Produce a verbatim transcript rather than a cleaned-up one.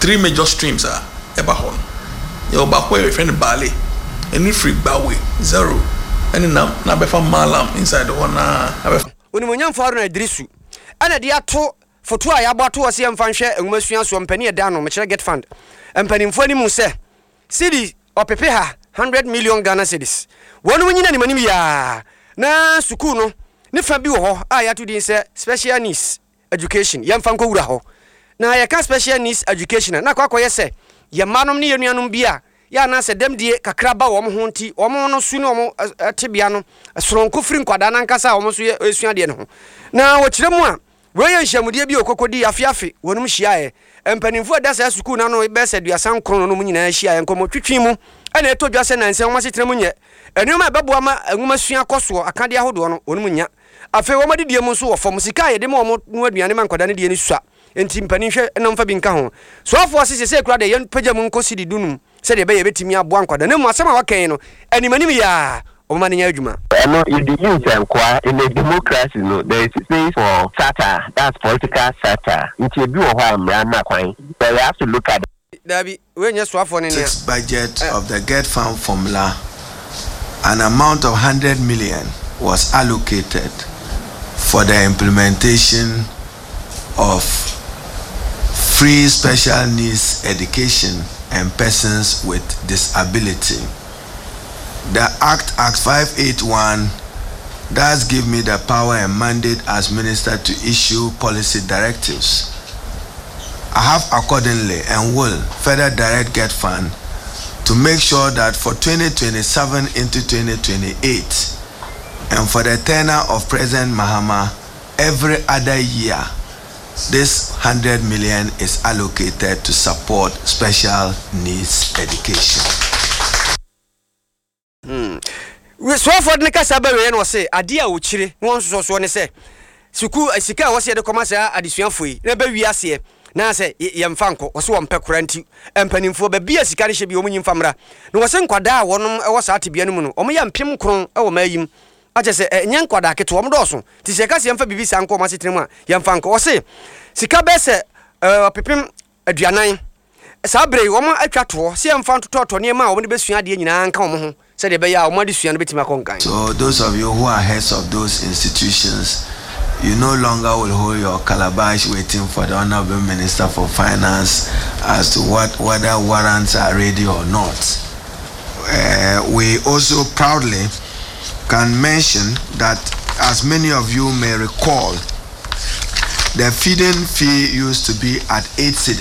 three major streams are Ebahon. Your Bahwe, friend Bali, and you free Bawe, zero. And now, now before Malam inside the one. When we young foreigner Drisu, and a dear to for two I about to see and fan share and most young one penny down on which I get fund. And penny for him say, city or pepeha, hundred million Ghana cities. One winning any money, ya na Sukuno, Nifa Buho, I had to say special needs education, young Fanko Uraho. Now I can't special needs education, and na kwa say, ya manum ni yanum bia. Ya na se dem die kakraba wo mo honti wo mo no su no mo atebia no soronko firi nkwada na nkasa wo mo so esua de ne ho na wo kire mu a we ye nhyamude bi okokodi afiafe wonum hia ye empanimfo da sa sukuu na no be se duasan kron no mu nyina hia ye nkomo twetwe mu ana eto dwase na nse wo masetre mu nye enuma bebo ama enuma sua koso akade ahodo no wonum nya afi wo madidie mu so wo fom sika ye de mo mo no aduane man nkwada ne de ni sua enti mpanimhwe enam fa bi nka ho so afo sese se kura de ye pagya mu nkosi di dunum se de be ye betimi aboa nkwada ne mu asema wakan no animanim ya o ma nya adwuma no in the youth and kwa in a democracy no there is space for satire, that's political satire nti bi wo ho amra na kwan but we have to look at Dabi we nya so afo ne ne budget uh, of the Get Farm formula an amount of one hundred million was allocated for the implementation of free special needs education and persons with disability. The Act, Act five eighty-one, does give me the power and mandate as minister to issue policy directives. I have accordingly and will further direct Get Fund to make sure that for twenty twenty-seven into twenty twenty-eight and for the tenure of President Mahama, every other year, this one hundred million is allocated to support special needs education. Hmm. We so for the kasa be we no say ade a wo kire won so so ne say suku sika wo say de commerce adesuafo yi na be wi ase na say yemfa nko wo so won pekora nti empanimfo be bia sika ne hye bi o munyi famra na wo se nkwada a wonom e wo sa atebia no mu no o mo ya mpem kron e wo mayim aje se enya nkwada keto wo mo do so ti se kasa yemfa bibi sanko ma setrem a yemfa nko wo se sika be se pepem aduanan sabre wo mo atwa to se yemfa ntoto ne ma wo de besua de nyina nka wo mo ho. So those of you who are heads of those institutions, you no longer will hold your calabash waiting for the Honorable Minister for Finance as to what whether warrants are ready or not. Uh, we also proudly can mention that, as many of you may recall, the feeding fee used to be at eight cedis.